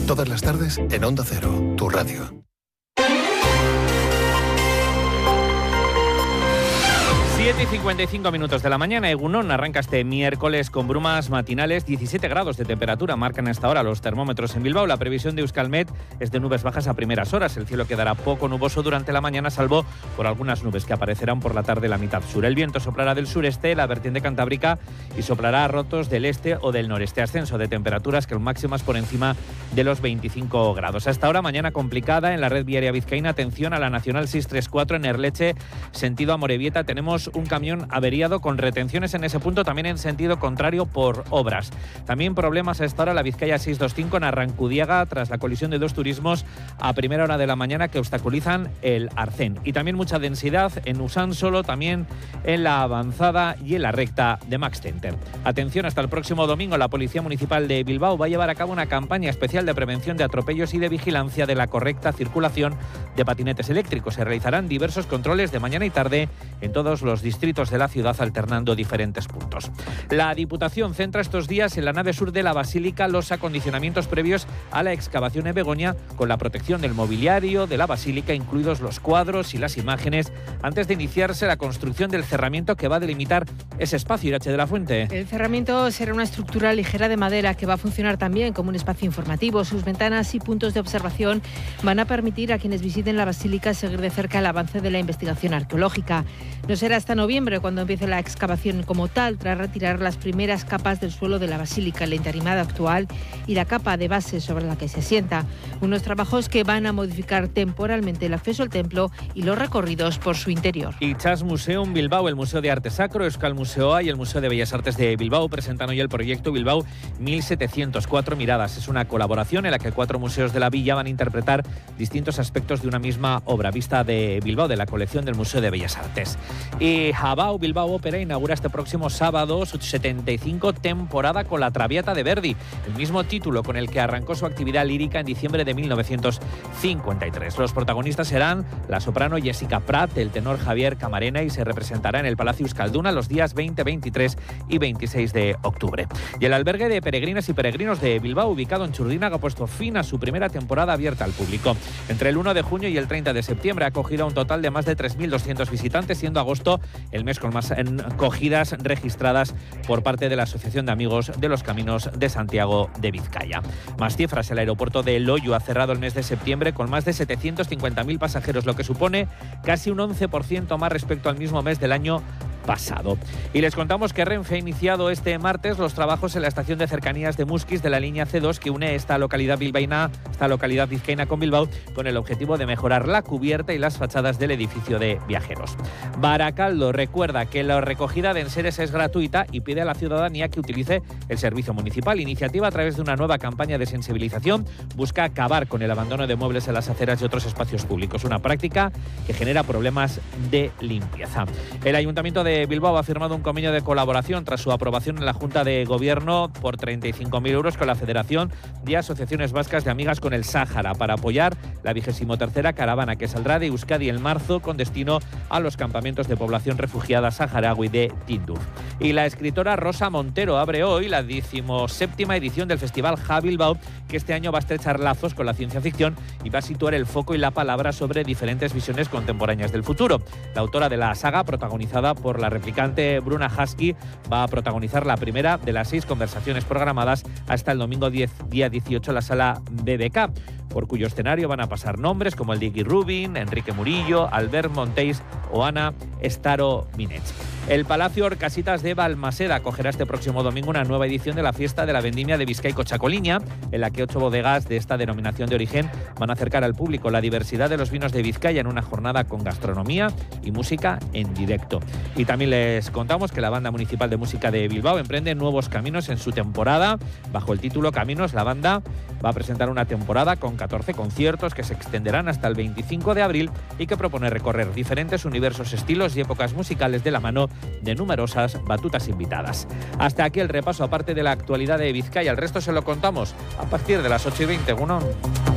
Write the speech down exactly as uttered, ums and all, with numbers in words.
Todas las tardes en Onda Cero, tu radio. siete y cincuenta y cinco minutos de la mañana, Egunon arranca este miércoles con brumas matinales, diecisiete grados de temperatura marcan hasta ahora los termómetros en Bilbao. La previsión de Euskalmet es de nubes bajas a primeras horas. El cielo quedará poco nuboso durante la mañana, salvo por algunas nubes que aparecerán por la tarde en la mitad sur. El viento soplará del sureste, la vertiente cantábrica, y soplará a rotos del este o del noreste. Ascenso de temperaturas que máximas por encima de los veinticinco grados. Hasta ahora, mañana complicada en la red viaria vizcaína. Atención a la Nacional seiscientos treinta y cuatro en Erleche, sentido Amorebieta. Tenemos un camión averiado con retenciones en ese punto, también en sentido contrario por obras. También problemas a esta hora la Vizcaya seiscientos veinticinco en Arrancudiaga tras la colisión de dos turismos a primera hora de la mañana que obstaculizan el arcén. Y también mucha densidad en Usánsolo, también en la avanzada y en la recta de Max Center. Atención, hasta el próximo domingo la Policía Municipal de Bilbao va a llevar a cabo una campaña especial de prevención de atropellos y de vigilancia de la correcta circulación de patinetes eléctricos. Se realizarán diversos controles de mañana y tarde en todos los distritos de la ciudad, alternando diferentes puntos. La Diputación centra estos días en la nave sur de la Basílica los acondicionamientos previos a la excavación en Begoña, con la protección del mobiliario de la Basílica, incluidos los cuadros y las imágenes, antes de iniciarse la construcción del cerramiento que va a delimitar ese espacio. Irache de la Fuente. El cerramiento será una estructura ligera de madera que va a funcionar también como un espacio informativo. Sus ventanas y puntos de observación van a permitir a quienes visiten la Basílica seguir de cerca el avance de la investigación arqueológica. No será hasta noviembre cuando empiece la excavación como tal, tras retirar las primeras capas del suelo de la Basílica, la interimada actual y la capa de base sobre la que se asienta. Unos trabajos que van a modificar temporalmente el acceso al templo y los recorridos por su interior. Itsas Museum Bilbao, el Museo de Arte Sacro, Euskal Museoa y el Museo de Bellas Artes de Bilbao presentan hoy el proyecto Bilbao mil setecientos cuatro Miradas. Es una colaboración en la que cuatro museos de la villa van a interpretar distintos aspectos de una misma obra vista de Bilbao, de la colección del Museo de Bellas Artes. Y Habao Bilbao Ópera inaugura este próximo sábado su setenta y cinco temporada con La Traviata de Verdi, el mismo título con el que arrancó su actividad lírica en diciembre de mil novecientos cincuenta y tres. Los protagonistas serán la soprano Jessica Prat, el tenor Javier Camarena, y se representará en el Palacio Euskalduna los días veinte, veintitrés y veintiséis de octubre. Y el albergue de peregrinas y peregrinos de Bilbao, ubicado en Txurdinaga, ha puesto fin a su primera temporada abierta al público. Entre el uno de junio y el treinta de septiembre ha acogido a un total de más de tres mil doscientos visitantes, siendo agosto el mes con más acogidas registradas por parte de la Asociación de Amigos de los Caminos de Santiago de Vizcaya. Más cifras: el aeropuerto de Loiu ha cerrado el mes de septiembre con más de setecientos cincuenta mil pasajeros, lo que supone casi un once por ciento más respecto al mismo mes del año pasado. Y les contamos que Renfe ha iniciado este martes los trabajos en la estación de cercanías de Muskiz de la línea C dos, que une esta localidad bilbaína, esta localidad vizcaína con Bilbao, con el objetivo de mejorar la cubierta y las fachadas del edificio de viajeros. Baracaldo recuerda que la recogida de enseres es gratuita y pide a la ciudadanía que utilice el servicio municipal. Iniciativa a través de una nueva campaña de sensibilización busca acabar con el abandono de muebles en las aceras y otros espacios públicos, una práctica que genera problemas de limpieza. El Ayuntamiento de Bilbao ha firmado un convenio de colaboración tras su aprobación en la Junta de Gobierno por treinta y cinco mil euros con la Federación de Asociaciones Vascas de Amigas con el Sáhara para apoyar la vigésimo tercera caravana que saldrá de Euskadi en marzo con destino a los campamentos de población refugiada saharaui de Tinduf. Y la escritora Rosa Montero abre hoy la decimoséptima edición del Festival Ja Bilbao, que este año va a estrechar lazos con la ciencia ficción y va a situar el foco y la palabra sobre diferentes visiones contemporáneas del futuro. La autora de la saga, protagonizada por la replicante Bruna Husky, va a protagonizar la primera de las seis conversaciones programadas hasta el domingo diez, día dieciocho en la sala B B K, por cuyo escenario van a pasar nombres como el de Iggy Rubin, Enrique Murillo, Albert Monteis o Ana Estaro Minets. El Palacio Orcasitas de Balmaseda acogerá este próximo domingo una nueva edición de la fiesta de la vendimia de Bizkai-Cochacoliña, en la que ocho bodegas de esta denominación de origen van a acercar al público la diversidad de los vinos de Vizcaya en una jornada con gastronomía y música en directo. Y también les contamos que la Banda Municipal de Música de Bilbao emprende nuevos caminos en su temporada. Bajo el título Caminos, la banda va a presentar una temporada con catorce conciertos que se extenderán hasta el veinticinco de abril y que propone recorrer diferentes universos, estilos y épocas musicales de la mano de numerosas batutas invitadas. Hasta aquí el repaso aparte de la actualidad de Vizcaya. El resto se lo contamos a partir de las ocho y veinte. Uno.